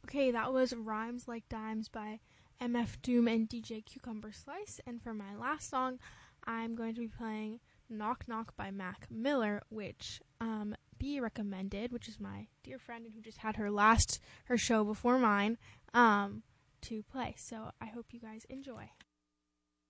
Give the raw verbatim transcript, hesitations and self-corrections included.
Okay, that was Rhymes Like Dimes by M F Doom and D J Cucumber Slice. And for my last song, I'm going to be playing Knock Knock by Mac Miller, which um, B recommended, which is my dear friend and who just had her last, her show before mine, um, to play. So I hope you guys enjoy.